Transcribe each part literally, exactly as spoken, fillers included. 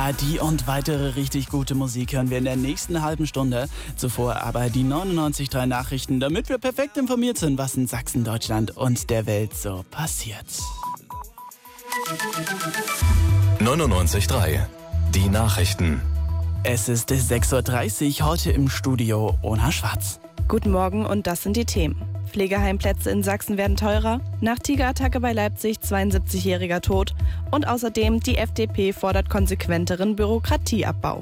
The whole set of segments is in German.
Ja, die und weitere richtig gute Musik hören wir in der nächsten halben Stunde. Zuvor aber die neunundneunzig Komma drei Nachrichten, damit wir perfekt informiert sind, was in Sachsen, Deutschland und der Welt so passiert. neunundneunzig Komma drei. Die Nachrichten. Es ist sechs Uhr dreißig, heute im Studio Ona Schwarz. Guten Morgen und das sind die Themen. Pflegeheimplätze in Sachsen werden teurer, nach Tigerattacke bei Leipzig zweiundsiebzigjähriger tot und außerdem die F D P fordert konsequenteren Bürokratieabbau.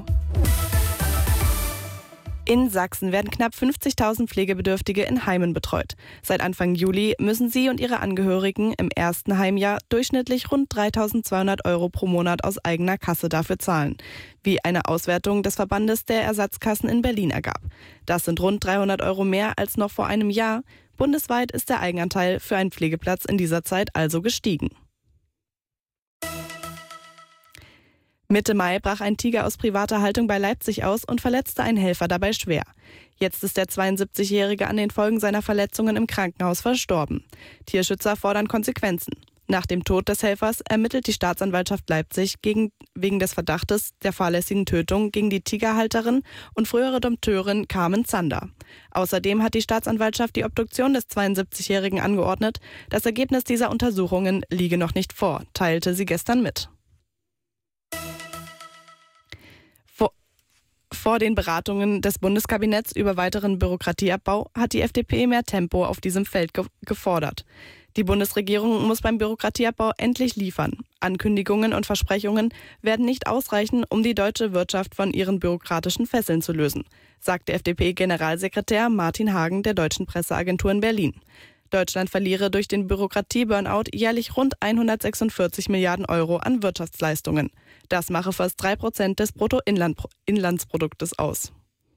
In Sachsen werden knapp fünfzigtausend Pflegebedürftige in Heimen betreut. Seit Anfang Juli müssen sie und ihre Angehörigen im ersten Heimjahr durchschnittlich rund dreitausendzweihundert Euro pro Monat aus eigener Kasse dafür zahlen, wie eine Auswertung des Verbandes der Ersatzkassen in Berlin ergab. Das sind rund dreihundert Euro mehr als noch vor einem Jahr. Bundesweit ist der Eigenanteil für einen Pflegeplatz in dieser Zeit also gestiegen. Mitte Mai brach ein Tiger aus privater Haltung bei Leipzig aus und verletzte einen Helfer dabei schwer. Jetzt ist der zweiundsiebzigjährige an den Folgen seiner Verletzungen im Krankenhaus verstorben. Tierschützer fordern Konsequenzen. Nach dem Tod des Helfers ermittelt die Staatsanwaltschaft Leipzig gegen, wegen des Verdachtes der fahrlässigen Tötung gegen die Tigerhalterin und frühere Dompteurin Carmen Zander. Außerdem hat die Staatsanwaltschaft die Obduktion des zweiundsiebzigjährigen angeordnet. Das Ergebnis dieser Untersuchungen liege noch nicht vor, teilte sie gestern mit. Vor den Beratungen des Bundeskabinetts über weiteren Bürokratieabbau hat die F D P mehr Tempo auf diesem Feld ge- gefordert. Die Bundesregierung muss beim Bürokratieabbau endlich liefern. Ankündigungen und Versprechungen werden nicht ausreichen, um die deutsche Wirtschaft von ihren bürokratischen Fesseln zu lösen, sagte F D P-Generalsekretär Martin Hagen der Deutschen Presseagentur in Berlin. Deutschland verliere durch den Bürokratie-Burnout jährlich rund hundertsechsundvierzig Milliarden Euro an Wirtschaftsleistungen. Das mache fast drei Prozent des Bruttoinlandsproduktes aus.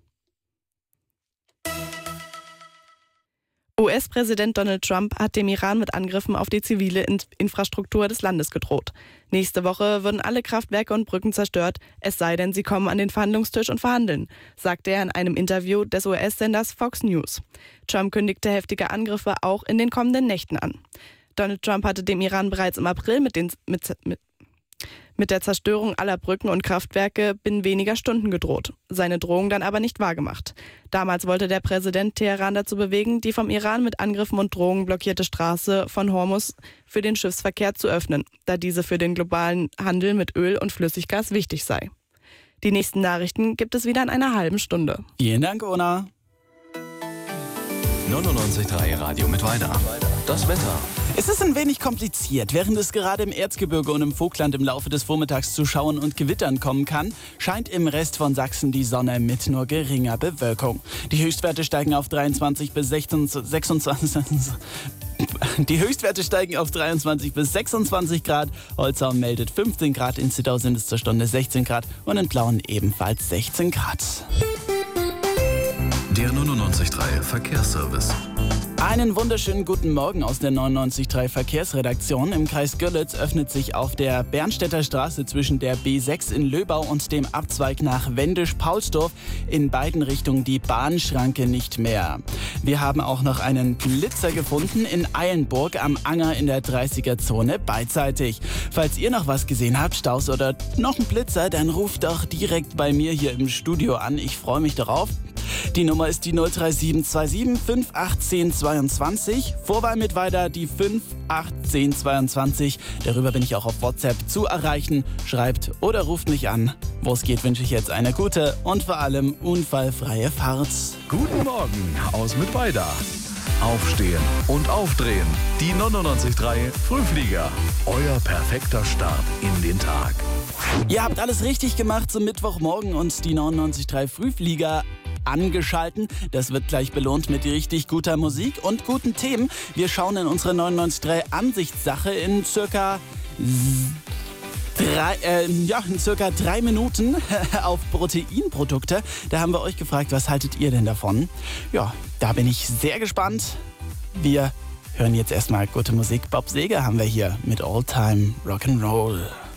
U S-Präsident Donald Trump hat dem Iran mit Angriffen auf die zivile Infrastruktur des Landes gedroht. Nächste Woche würden alle Kraftwerke und Brücken zerstört, es sei denn, sie kommen an den Verhandlungstisch und verhandeln, sagte er in einem Interview des U S-Senders Fox News. Trump kündigte heftige Angriffe auch in den kommenden Nächten an. Donald Trump hatte dem Iran bereits im April mit, den, mit, mit mit der Zerstörung aller Brücken und Kraftwerke binnen weniger Stunden gedroht, seine Drohung dann aber nicht wahrgemacht. Damals wollte der Präsident Teheran dazu bewegen, die vom Iran mit Angriffen und Drohungen blockierte Straße von Hormuz für den Schiffsverkehr zu öffnen, da diese für den globalen Handel mit Öl und Flüssiggas wichtig sei. Die nächsten Nachrichten gibt es wieder in einer halben Stunde. Vielen Dank, Ona. neunundneunzig Komma drei Radio mit Weida. Das Wetter. Es ist ein wenig kompliziert. Während es gerade im Erzgebirge und im Vogtland im Laufe des Vormittags zu Schauern und Gewittern kommen kann, scheint im Rest von Sachsen die Sonne mit nur geringer Bewölkung. Die Höchstwerte steigen auf dreiundzwanzig bis sechsundzwanzig. Die Höchstwerte steigen auf dreiundzwanzig bis sechsundzwanzig Grad. Holzau meldet fünfzehn Grad, in Zittau sind es zur Stunde sechzehn Grad und in Plauen ebenfalls sechzehn Grad. Der neunundneunzig Komma drei Verkehrsservice. Einen wunderschönen guten Morgen aus der neunundneunzig Komma drei Verkehrsredaktion. Im Kreis Görlitz öffnet sich auf der Bernstädter Straße zwischen der B sechs in Löbau und dem Abzweig nach Wendisch-Paulsdorf in beiden Richtungen die Bahnschranke nicht mehr. Wir haben auch noch einen Blitzer gefunden in Eilenburg am Anger in der dreißiger-Zone beidseitig. Falls ihr noch was gesehen habt, Staus oder noch einen Blitzer, dann ruft doch direkt bei mir hier im Studio an. Ich freue mich darauf. Die Nummer ist die null drei sieben zwei sieben fünf acht eins null zwei. Vorwahl mit weiter die fünf acht eins null zwei. Darüber bin ich auch auf WhatsApp zu erreichen. Schreibt oder ruft mich an. Wo es geht, wünsche ich jetzt eine gute und vor allem unfallfreie Fahrt. Guten Morgen aus Mittweida. Aufstehen und aufdrehen. Die neunundneunzig Komma drei Frühflieger. Euer perfekter Start in den Tag. Ihr habt alles richtig gemacht zum Mittwochmorgen und die neunundneunzig Komma drei Frühflieger angeschalten. Das wird gleich belohnt mit richtig guter Musik und guten Themen. Wir schauen in unsere neunundneunzig Komma drei Ansichtssache in circa drei, äh, ja, in circa drei Minuten auf Proteinprodukte. Da haben wir euch gefragt, was haltet ihr denn davon? Ja, da bin ich sehr gespannt. Wir hören jetzt erstmal gute Musik. Bob Seger haben wir hier mit All Time Rock'n'Roll.